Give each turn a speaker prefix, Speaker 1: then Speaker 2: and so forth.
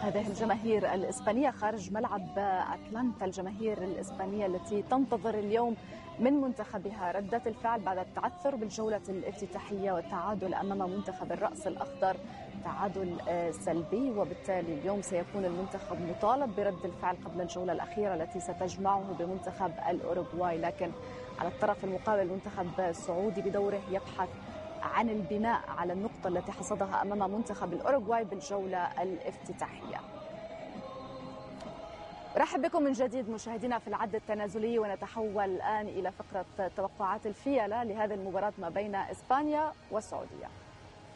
Speaker 1: هذه الجماهير الإسبانية خارج ملعب أتلانتا، الجماهير الإسبانية التي تنتظر اليوم من منتخبها ردة الفعل بعد التعثر بالجولة الافتتاحية والتعادل أمام منتخب الرأس الأخضر، تعادل سلبي، وبالتالي اليوم سيكون المنتخب مطالب برد الفعل قبل الجولة الأخيرة التي ستجمعه بمنتخب الأوروغواي. لكن على الطرف المقابل المنتخب السعودي بدوره يبحث عن البناء على النقطة التي حصدها أمام منتخب الأوروغواي بالجولة الافتتاحية. رحب بكم من جديد مشاهدينا في العد التنازلي، ونتحول الآن إلى فقرة توقعات الفيلة لهذه المباراة ما بين إسبانيا والسعودية.